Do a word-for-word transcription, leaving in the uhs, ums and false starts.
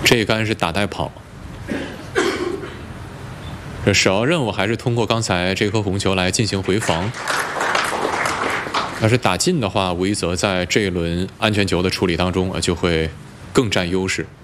这一杆是打带跑。这首要任务还是通过刚才这颗红球来进行回防。要是打进的话，吴一泽在这一轮安全球的处理当中啊就会更占优势。